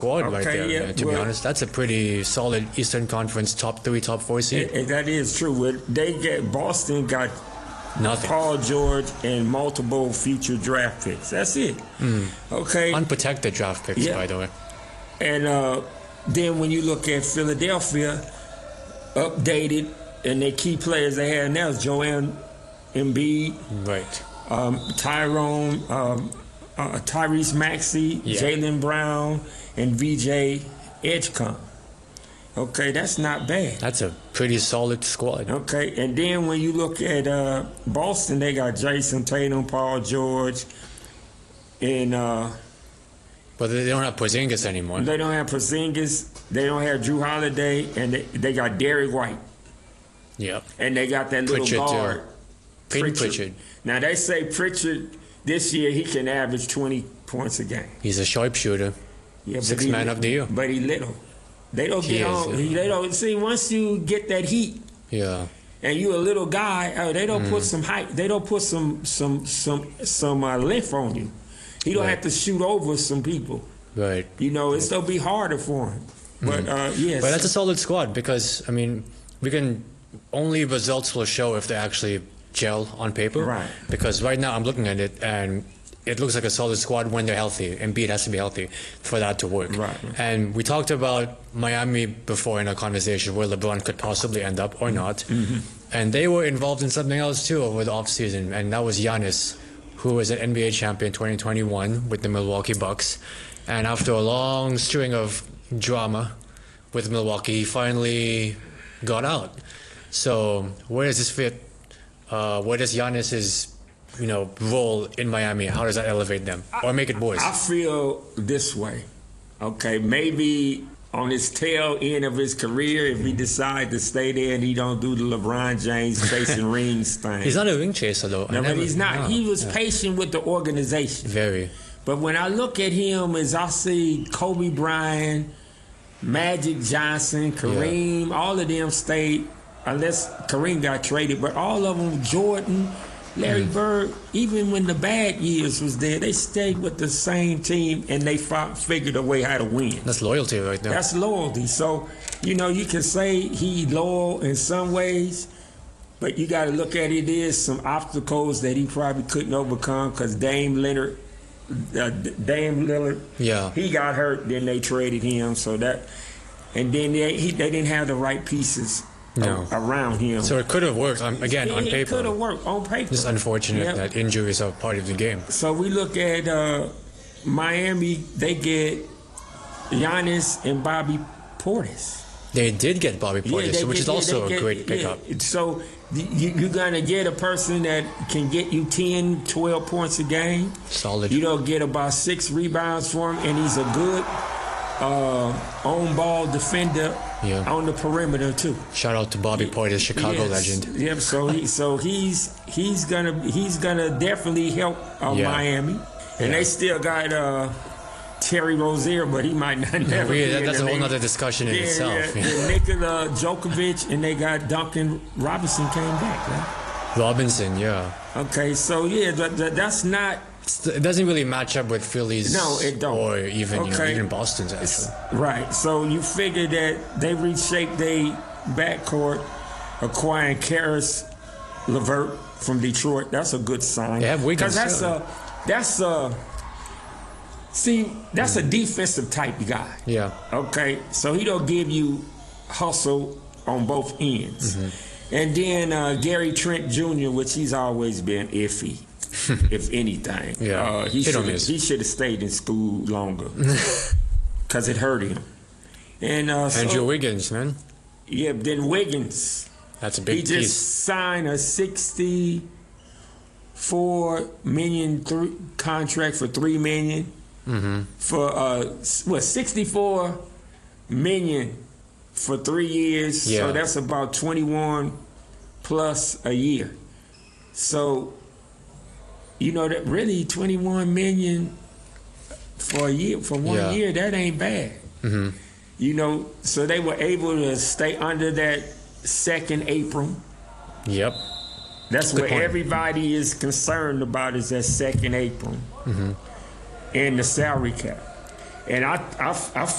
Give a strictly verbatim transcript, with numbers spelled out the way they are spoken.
squad Okay, right there, yeah, man, to well- be honest. That's a pretty solid Eastern Conference top three, top four seed. And that is true. Well, They get Boston got Nothing. Paul George and multiple future draft picks. That's it. Okay. Unprotected draft picks, Yeah. by the way. And uh, then when you look at Philadelphia, updated, and their key players they have now is Joel Embiid, Right. um, Tyrone, um, uh, Tyrese Maxey, Yeah. Jaylen Brown, and V J Edgecombe. Okay, that's not bad. That's a pretty solid squad. Okay, and then when you look at uh, Boston, they got Jason Tatum, Paul George, and uh, But they don't have Porzingis anymore. they don't have Porzingis, they don't have Drew Holiday, and they, they got Derrick White, Yep. and they got that little Pritchard, guard, too. Peyton Pritchard. Now they say Pritchard this year he can average twenty points a game. He's a sharpshooter. Yeah, but Sixth he- man of the year. But he little. They don't He get is, on. yeah. They don't see once you get that heat. Yeah. And you a little guy, uh, they don't Mm. put some height. They don't put some some some some uh, length on you. He don't Right. have to shoot over some people. Right. You know, it's gonna be harder for him. But uh, yes, But that's a solid squad because, I mean, we can only results will show if they actually gel on paper. Right. Because right now I'm looking at it and it looks like a solid squad when they're healthy. Embiid has to be healthy for that to work. Right. And we talked about Miami before in our conversation where LeBron could possibly end up or not. Mm-hmm. And they were involved in something else too over the offseason, and that was Giannis, who was an N B A champion twenty twenty-one with the Milwaukee Bucks. And after a long string of drama with Milwaukee, he finally got out. So where does this fit? Uh, where does Giannis's, you know, role in Miami? How does that elevate them or make it worse? I feel this way. Okay, maybe on his tail end of his career, if he decide to stay there and he don't do the LeBron James chasing rings thing. He's not a ring chaser though. I No, but never- he's not. no, he was yeah. patient with the organization. Very. But when I look at him, as I see Kobe Bryant, Magic Johnson, Kareem, all of them stayed, unless Kareem got traded, but all of them, Jordan, Larry Mm. Bird, even when the bad years was there, they stayed with the same team and they fought, figured a way how to win. That's loyalty right there. That's loyalty. So, you know, you can say he loyal in some ways, but you got to look at it as some obstacles that he probably couldn't overcome because Dame Leonard, uh, Dame Lillard, Yeah. he got hurt. Then they traded him, so that, and then they he, they didn't have the right pieces No. a- around him. So it could have worked, um, again, it, on It could have paper. worked on paper. It's unfortunate Yep. that injuries are part of the game. So we look at uh, Miami. They get Giannis and Bobby Portis. They did get Bobby Portis, they which get- is also they a get- great yeah. pickup. So you, you're going to get a person that can get you ten, twelve points a game. Solid. You don't get about six rebounds for him, and he's a good uh, on-ball defender Yeah. on the perimeter too. Shout out to Bobby Portis, Chicago Yes. legend. Yep. So he, so he's he's gonna he's gonna definitely help uh, Yeah. Miami, and Yeah. they still got uh, Terry Rozier, but he might not Yeah, never. we- be that- in that's the a whole league. nother discussion in yeah, itself. Yeah. And Nikola Djokovic, and they got Duncan Robinson came back. Right? Robinson, yeah. Okay, so yeah, that, that, that's not It's- It doesn't really match up with Philly's No, it don't. or even, you know, Okay. even Boston's, actually. right. So you figure that they reshaped their backcourt, acquiring Karis LeVert from Detroit. That's a good sign. They have Wiggins, that's too. a that's a see that's a defensive type guy. Yeah. Okay, so he don't give you hustle on both ends. Mm-hmm. And then uh, Gary Trent Junior, which he's always been iffy, if anything. Yeah, uh, he hit or should miss. he should have stayed in school longer because it hurt him. And uh, so, Andrew Wiggins, man. yeah, then Wiggins, That's a he big just piece. signed a sixty-four million th- contract for three million. Mm-hmm. For uh, s- what sixty-four million for three years. Yeah. So that's about twenty-one plus a year. So you know that really twenty-one million for a year for one Yeah. year, that ain't bad. Mm-hmm. You know, so they were able to stay under that second apron. Yep. That's Good what point. everybody is concerned about, is that second apron Mm-hmm. and the salary cap. And I, I, I